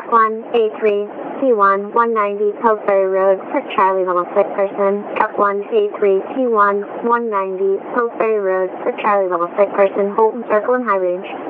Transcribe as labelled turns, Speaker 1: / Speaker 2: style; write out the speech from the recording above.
Speaker 1: F1A3 T1 190 Pillsbury Road for Charlie level 6 person. F1A3 T1 190 Pillsbury Road for Charlie level 6 person. Holton Circle and High Range.